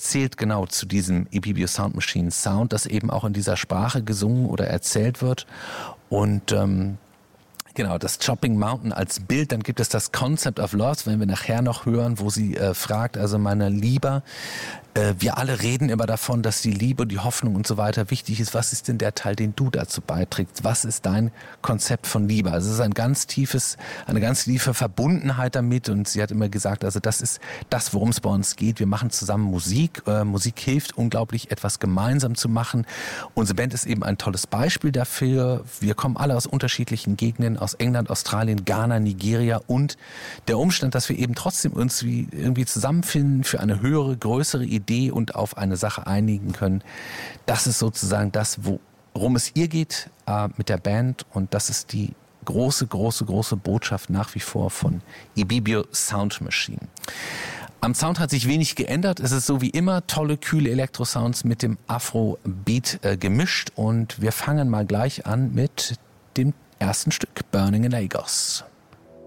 zählt genau zu diesem Ibibio Sound Machine Sound, das eben auch in dieser Sprache gesungen oder erzählt wird. Und genau, das Chopping Mountain als Bild, dann gibt es das Concept of Loss, wenn wir nachher noch hören, wo sie fragt, also meine Lieber, wir alle reden immer davon, dass die Liebe, die Hoffnung und so weiter wichtig ist. Was ist denn der Teil, den du dazu beiträgst? Was ist dein Konzept von Liebe? Also es ist eine ganz tiefe Verbundenheit damit und sie hat immer gesagt, also das ist das, worum es bei uns geht. Wir machen zusammen Musik. Musik hilft unglaublich, etwas gemeinsam zu machen. Unsere Band ist eben ein tolles Beispiel dafür. Wir kommen alle aus unterschiedlichen Gegenden, aus England, Australien, Ghana, Nigeria und der Umstand, dass wir eben trotzdem uns irgendwie zusammenfinden für eine höhere, größere Idee und auf eine Sache einigen können. Das ist sozusagen das, worum es ihr geht mit der Band und das ist die große Botschaft nach wie vor von Ibibio Sound Machine. Am Sound hat sich wenig geändert. Es ist so wie immer tolle, kühle Elektrosounds mit dem Afro-Beat gemischt und wir fangen mal gleich an mit dem ersten Stück, Burning in Lagos.